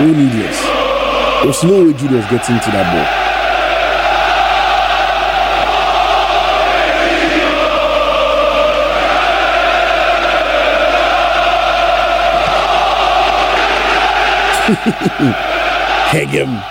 So needless. There's no way Jude was getting to that ball. Hegem.